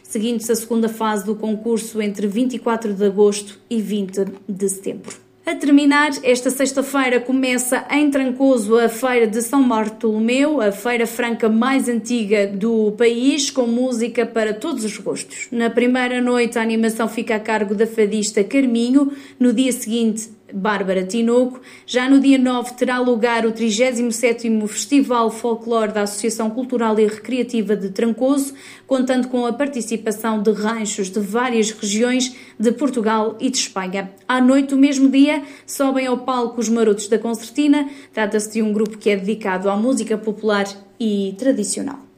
seguindo-se a segunda fase do concurso entre 24 de agosto e 20 de setembro. A terminar, esta sexta-feira começa em Trancoso a Feira de São Bartolomeu, a feira franca mais antiga do país, com música para todos os gostos. Na primeira noite, a animação fica a cargo da fadista Carminho. No dia seguinte, Bárbara Tinoco. Já no dia 9 terá lugar o 37º Festival Folclore da Associação Cultural e Recreativa de Trancoso, contando com a participação de ranchos de várias regiões de Portugal e de Espanha. À noite do mesmo dia, sobem ao palco os Marotos da Concertina. Trata-se de um grupo que é dedicado à música popular e tradicional.